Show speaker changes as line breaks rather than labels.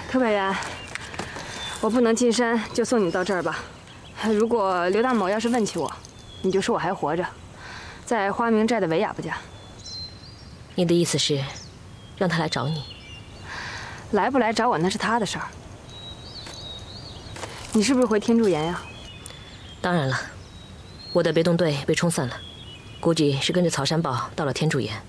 柯北元，我不能进山，就送你到这儿吧。如果刘大某要是问起我，你就说我还活着，在花明寨的维雅布家。
你的意思是，让他来找你？
来不来找我那是他的事儿。你是不是回天柱岩呀？
当然了，我的别动队被冲散了，估计是跟着草山堡到了天柱岩。